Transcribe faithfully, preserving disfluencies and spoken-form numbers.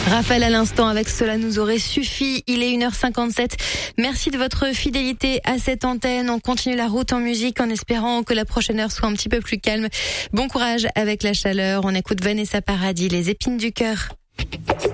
Raphaël à l'instant avec Cela nous aurait suffi. Il est une heure cinquante-sept. Merci de votre fidélité à cette antenne. On continue la route en musique en espérant que la prochaine heure soit un petit peu plus calme. Bon courage avec la chaleur. On écoute Vanessa Paradis, Les épines du cœur.